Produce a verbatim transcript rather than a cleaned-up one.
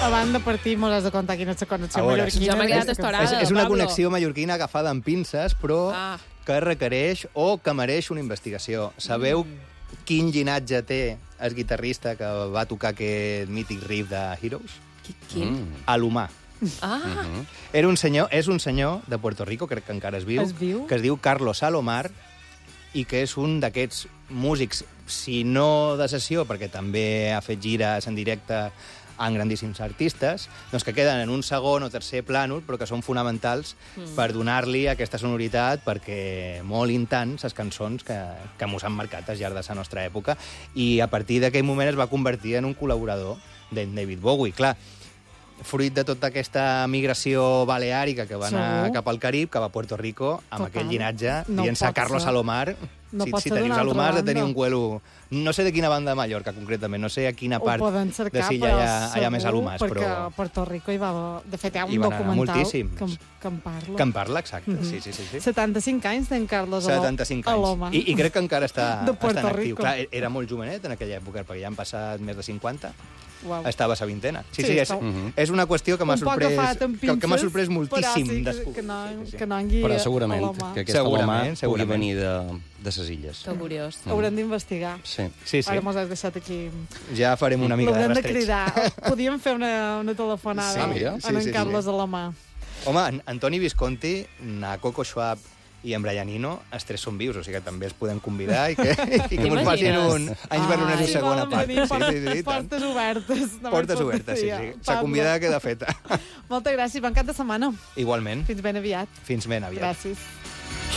abans de partir m'ho has de contar quina és la connexió mallorquina. Jo m'he quedat estorada, És, és una Pablo. connexió mallorquina agafada amb pinces, però Ah. que requereix o que mereix una investigació. Sabeu Mm. quin llinatge té el guitarrista que va tocar aquest mític riff de Heroes? Quin? Alomar. Ah, Era un senyor, és un senyor de Puerto Rico, crec que encara es viu, Es viu? que es diu Carlos Alomar, i que és un d'aquests músics, si no de sessió, perquè també ha fet gires en directe amb grandíssims artistes, doncs que queden en un segon o tercer plànol, però que són fonamentals mm. per donar-li aquesta sonoritat, perquè molin tant les cançons que, que mos han marcat al llarg de la nostra època, i a partir d'aquell moment es va convertir en un col·laborador de David Bowie. Clar, fruit de tota aquesta migració baleàrica que va anar Segur. cap al Carib, cap a Puerto Rico, amb Total. aquell llinatge, No dient-se pot Carlos ser. Alomar. No si pot si ser tenius d'una altra Alomar, has de tenir banda. un cuelo... No sé de quina banda de Mallorca, concretament, no sé a quina Ho part poden de cercar, Silla però hi ha, hi ha més segur, Alomars, perquè però... a Puerto Rico hi va... De fet, hi ha un Hi van anar documental moltíssims. que, en- que en parla. Que en parla, exacte, Mhm. sí, sí, sí. sí. setanta-cinc anys d'en Carlos Alo- setanta-cinc anys. Alomar. I, I crec que encara està, De està Puerto en actiu. Rico. Clar, era molt jovenet en aquella època, perquè ja han passat més de cinquanta. Uau. Estava a sa vintena. Sí, Sí, sí, és, està- és una qüestió que m'ha Un poc sorprès, agafat amb que, que m'ha pinces, sorprès però moltíssim. sí, que, descobrir. que, no, Sí, sí, sí. que no hangui Però segurament Alomar. que aquest Segurament, Alomar pugui segurament. venir de, de ses illes. que curiós. Haurem d'investigar. Sí. Sí, sí. Ara mos has deixat aquí... Ja farem una mica de L'haurem de rastreig. cridar. Podíem fer una, una telefonada Sí, Ah, mira. en sí, en sí, sí. Carlos Alomar. Home, en Antoni Visconti, na Coco Schwab i en Brian Eno, els tres són vius, o sigui que també els podem convidar i que, i que ens facin un anys barroners Ai, de segona volen part. venir, Sí, sí, sí, i tant. portes obertes. No Portes me'n obertes, sí, faltaria. sí. La Pablo, convidada queda feta. Moltes gràcies, bon cap de setmana. Igualment. Fins ben aviat. Fins ben aviat. Gràcies.